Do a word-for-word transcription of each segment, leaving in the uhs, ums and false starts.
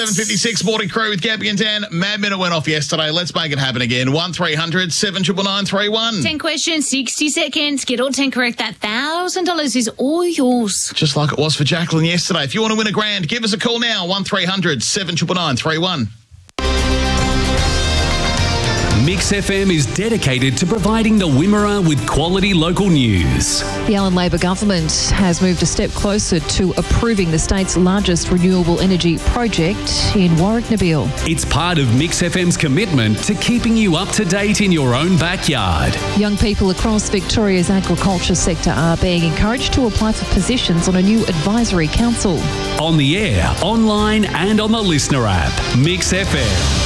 seven fifty-six Morning Crew with Gabby and Dan. Mad Minute went off yesterday. Let's make it happen again. one three hundred seven nine nine three one. ten questions, sixty seconds. Get all ten correct. That one thousand dollars is all yours. Just like it was for Jacqueline yesterday. If you want to win a grand, give us a call now. one three hundred seven nine nine three one. Mix F M is dedicated to providing the Wimmera with quality local news. The Allen Labor government has moved a step closer to approving the state's largest renewable energy project in Warwick, Nabil. It's part of Mix F M's commitment to keeping you up to date in your own backyard. Young people across Victoria's agriculture sector are being encouraged to apply for positions on a new advisory council. On the air, online and on the listener app. Mix F M.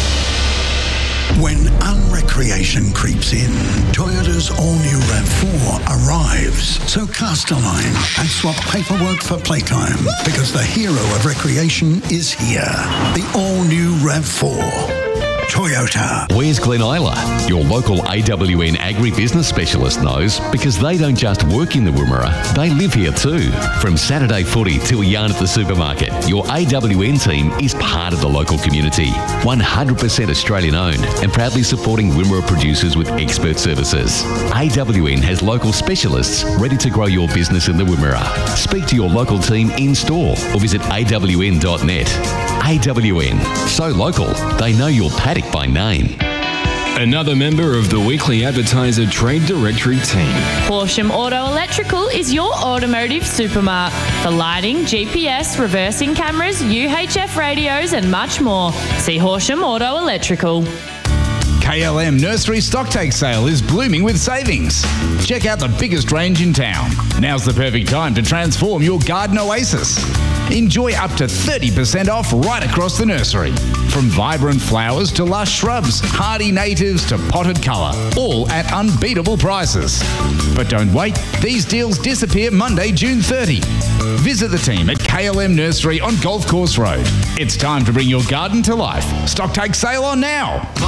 When unrecreation creeps in, Toyota's all-new RAV four arrives. So cast a line and swap paperwork for playtime, because the hero of recreation is here. The all-new RAV four. Toyota. Where's Glenn Isla? Your local A W N agribusiness specialist knows, because they don't just work in the Wimmera, they live here too. From Saturday footy to a yarn at the supermarket, your A W N team is part of the local community. one hundred percent Australian owned and proudly supporting Wimmera producers with expert services. A W N has local specialists ready to grow your business in the Wimmera. Speak to your local team in store or visit A W N dot net. A W N, so local, they know your paddock by name. Another member of the Weekly Advertiser Trade Directory team. Horsham Auto Electrical is your automotive supermart for lighting, G P S, reversing cameras, U H F radios and much more. See Horsham Auto Electrical. K L M Nursery Stocktake Sale is blooming with savings. Check out the biggest range in town. Now's the perfect time to transform your garden oasis. Enjoy up to thirty percent off right across the nursery. From vibrant flowers to lush shrubs, hardy natives to potted colour, all at unbeatable prices. But don't wait, these deals disappear Monday, June thirtieth. Visit the team at K L M Nursery on Golf Course Road. It's time to bring your garden to life. Stocktake sale on now.